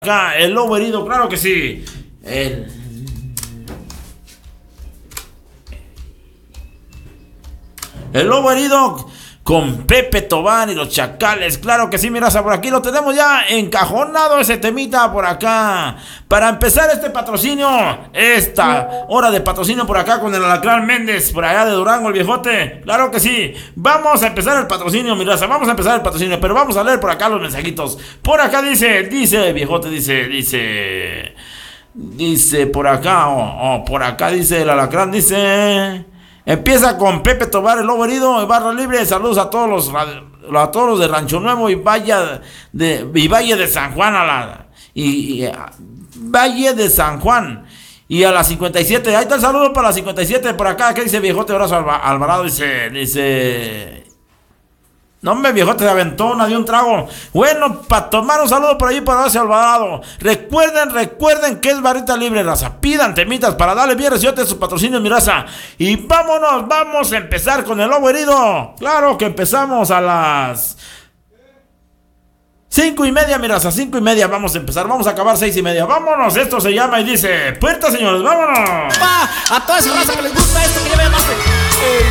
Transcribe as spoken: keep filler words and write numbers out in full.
acá el lobo herido, claro que sí. El, el lobo herido con Pepe Tobar y los Chacales, claro que sí, mira, por aquí lo tenemos ya encajonado ese temita por acá. Para empezar este patrocinio, esta hora de patrocinio por acá con el Alacrán Méndez, por allá de Durango, el viejote, claro que sí. Vamos a empezar el patrocinio, mi raza, vamos a empezar el patrocinio, pero vamos a leer por acá los mensajitos. Por acá dice, dice, viejote, dice, dice, dice por acá, oh, oh, por acá dice el Alacrán, dice... Empieza con Pepe Tobar, el lobo herido, barra libre. Saludos a todos los a todos los de Rancho Nuevo y Valle de, y Valle de San Juan a la y, y Valle de San Juan y a la cincuenta y siete. Ahí está el saludo para la cincuenta y siete por acá. ¿Qué dice viejote Horacio Alvarado? Dice, dice. No, hombre, viejote, se aventó una de un trago. Bueno, para tomar un saludo por ahí para Horacio Alvarado. Recuerden, recuerden que es barrita libre, raza. Pidan temitas para darle bien reciote a sus patrocinios, mi raza. Y vámonos, vamos a empezar con el lobo herido. Claro que empezamos a las cinco y media, mi raza, cinco y media. Vamos a empezar, vamos a acabar seis y media. Vámonos, esto se llama y dice: puerta, señores, vámonos. Pa, a toda esa raza que les gusta esto, que ya me llamaste. Eh,